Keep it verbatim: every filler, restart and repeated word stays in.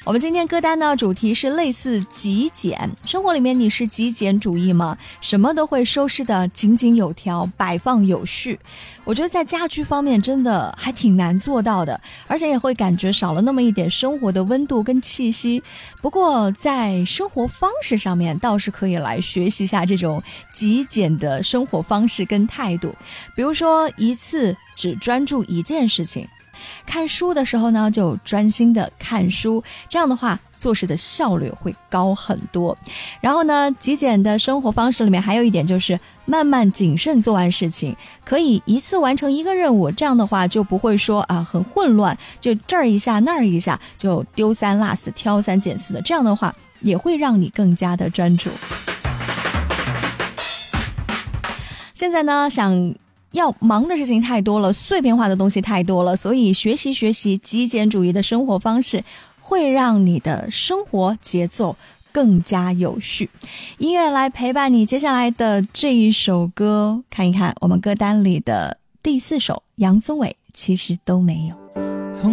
我们今天歌单呢主题是类似极简，生活里面你是极简主义吗？什么都会收拾得井井有条，摆放有序。我觉得在家居方面真的还挺难做到的，而且也会感觉少了那么一点生活的温度跟气息。不过在生活方式上面倒是可以来学习一下这种极简的生活方式跟态度，比如说一次只专注一件事情，看书的时候呢就专心的看书，这样的话做事的效率会高很多。然后呢，极简的生活方式里面还有一点就是慢慢谨慎做完事情，可以一次完成一个任务，这样的话就不会说啊很混乱，就这儿一下那儿一下，就丢三落四挑三拣四的，这样的话也会让你更加的专注。现在呢，想要忙的事情太多了，碎片化的东西太多了，所以学习学习极简主义的生活方式，会让你的生活节奏更加有序。音乐来陪伴你接下来的这一首歌，看一看我们歌单里的第四首，杨宗纬其实都没有。